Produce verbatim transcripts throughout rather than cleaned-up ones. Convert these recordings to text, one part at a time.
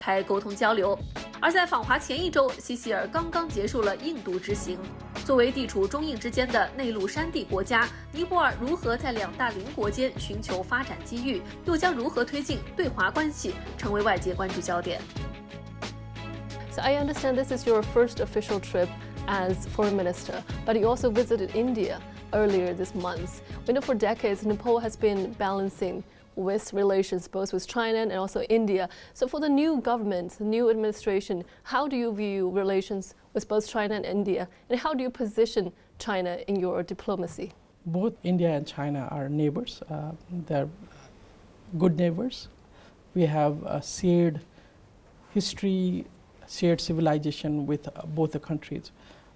开沟通交流。而在访华前一周，希希尔刚刚结束了印度之行。作为地处中印之间的内陆山地国家，尼泊尔如何在两大邻国间寻求发展机遇，又将如何推进对华关系，成为外界关注焦点。 So I understand this is your first official trip as foreign minister, but you also visited India earlier this month. We know for decades Nepal has been balancing with relations both with China and also India. So for the new government, the new administration, how do you view relations with both China and India? And how do you position China in your diplomacy? Both India and China are neighbors. Uh, they're good neighbors. We have a shared history, shared civilization with uh, both the countries.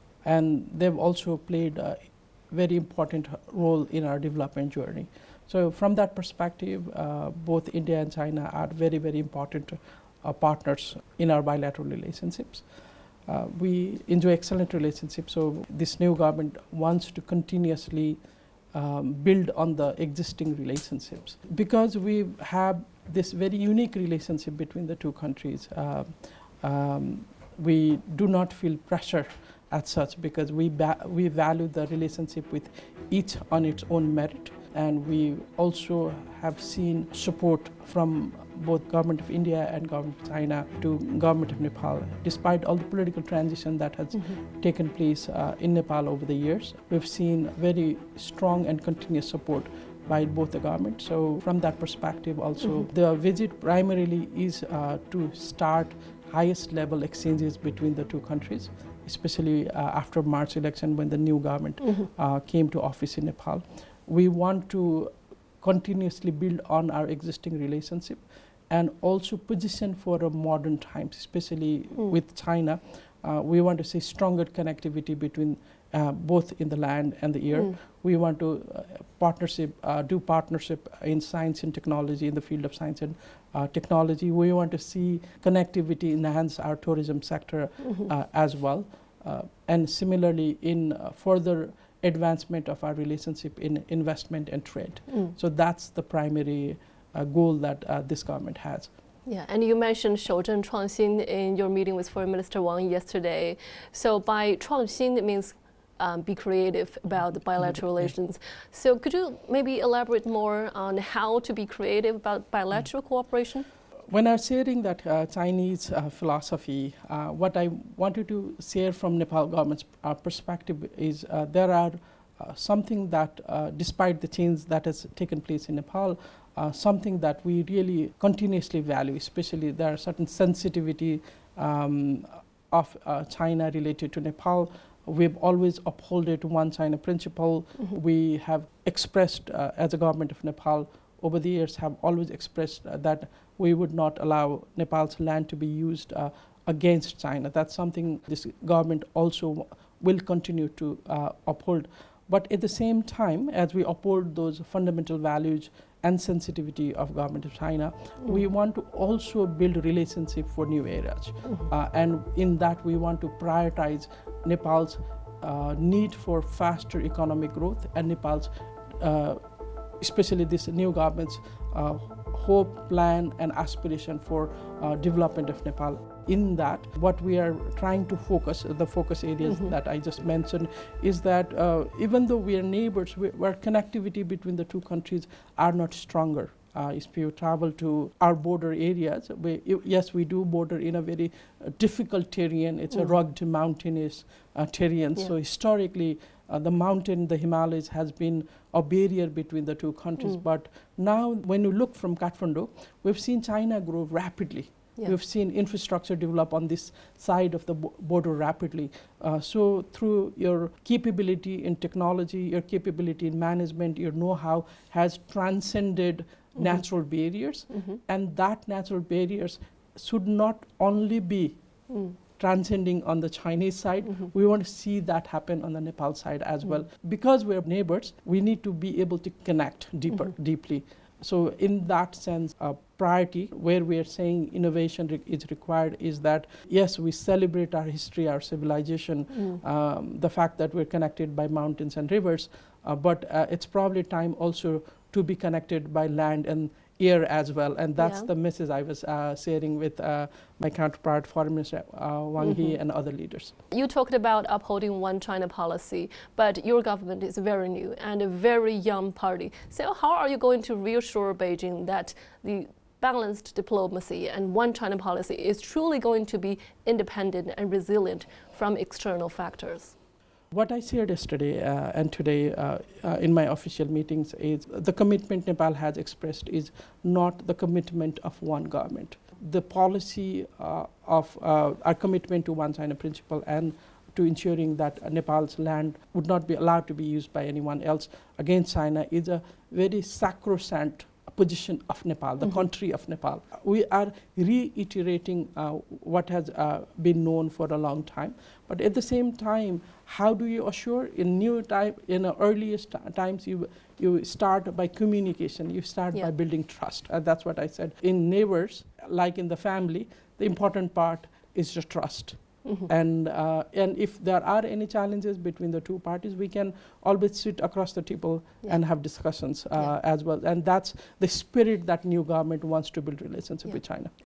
And they've also played a very important role in our development journey. So from that perspective, uh, both India and China are very, very important uh, partners in our bilateral relationships. Uh, we enjoy excellent relationships, so this new government wants to continuously um, build on the existing relationships. Because we have this very unique relationship between the two countries, uh, um, we do not feel pressure as such, because we, we value the relationship with each on its own merit. And we also have seen support from both Government of India and Government of China to Government of Nepal. Despite all the political transition that has mm-hmm. taken place uh, in Nepal over the years, we've seen very strong and continuous support by both the governments. So from that perspective also, mm-hmm. the visit primarily is uh, to start highest level exchanges between the two countries, especially uh, after March election when the new government mm-hmm. uh, came to office in Nepal. We want to continuously build on our existing relationship and also position for a modern times, especially mm. with China. Uh, we want to see stronger connectivity between uh, both in the land and the air. Mm. We want to uh, partnership, uh, do partnership in science and technology, in the field of science and uh, technology. We want to see connectivity enhance our tourism sector mm-hmm. uh, as well. Uh, and similarly in uh, further advancement of our relationship in investment and trade. Mm. So that's the primary uh, goal that uh, this government has. Yeah, and you mentioned 守正创新 in your meeting with Foreign Minister Wang yesterday. So by 创新, it means um, be creative about the bilateral mm-hmm. relations. So could you maybe elaborate more on how to be creative about bilateral mm. cooperation? When I'm sharing that uh, Chinese uh, philosophy, uh, what I wanted to share from Nepal government's uh, perspective is uh, there are uh, something that, uh, despite the change that has taken place in Nepal, uh, something that we really continuously value, especially there are certain sensitivity um, of uh, China related to Nepal. We've always upholded one China principle. Mm-hmm. We have expressed uh, as a government of Nepal over the years have always expressed uh, that we would not allow Nepal's land to be used uh, against China. That's something this government also will continue to uh, uphold. But at the same time, as we uphold those fundamental values and sensitivity of government of China, mm-hmm. we want to also build relationship for new areas. Mm-hmm. uh, and in that we want to prioritize Nepal's uh, need for faster economic growth and Nepal's uh, especially this new government's uh, hope, plan and aspiration for uh, development of Nepal. In that, what we are trying to focus, the focus areas mm-hmm. that I just mentioned, is that uh, even though we are neighbors, we, where connectivity between the two countries are not stronger. Uh, if you travel to our border areas, we, yes, we do border in a very uh, difficult terrain. It's mm. a rugged, mountainous uh, terrain. Yeah. So historically, uh, the mountain, the Himalayas, has been a barrier between the two countries. Mm. But now, when you look from Kathmandu, we've seen China grow rapidly. Yeah. We've seen infrastructure develop on this side of the border rapidly. Uh, so through your capability in technology, your capability in management, your know-how has transcended mm-hmm. natural barriers. Mm-hmm. And that natural barriers should not only be mm. transcending on the Chinese side, mm-hmm. we want to see that happen on the Nepal side as mm-hmm. well. Because we're neighbors, we need to be able to connect deeper, mm-hmm. deeply. So in that sense, a priority where we are saying innovation re is required is that, yes, we celebrate our history, our civilization, mm. um, the fact that we're connected by mountains and rivers, uh, but uh, it's probably time also to be connected by land and air as well, and that's Yeah. the message I was uh, sharing with uh, my counterpart, Foreign Minister uh, Wang Yi, Mhm. and other leaders. You talked about upholding one China policy, but your government is very new and a very young party. So how are you going to reassure Beijing that the balanced diplomacy and one China policy is truly going to be independent and resilient from external factors? What I shared yesterday uh, and today uh, uh, in my official meetings is the commitment Nepal has expressed is not the commitment of one government. The policy uh, of uh, our commitment to one China principle and to ensuring that uh, Nepal's land would not be allowed to be used by anyone else against China is a very sacrosanct position of Nepal, the Mm-hmm. country of Nepal. We are reiterating uh, what has uh, been known for a long time, but at the same time, how do you assure in new time, in the earliest times, you you start by communication, you start Yeah. by building trust. Uh, that's what I said. In neighbors, like in the family, the important part is the trust. Mhm. And uh, and if there are any challenges between the two parties, we can always sit across the table Yeah. and have discussions uh, Yeah. as well. And that's the spirit that new government wants to build relationship Yeah. with China.